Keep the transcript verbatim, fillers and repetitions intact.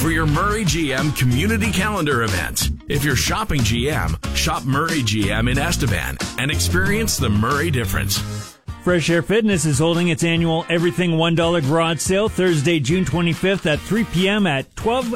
for your Murray G M Community Calendar event. If you're shopping G M, shop Murray G M in Estevan and experience the Murray difference. Fresh Air Fitness is holding its annual Everything one dollar garage sale Thursday, June twenty-fifth at three p.m. at twelve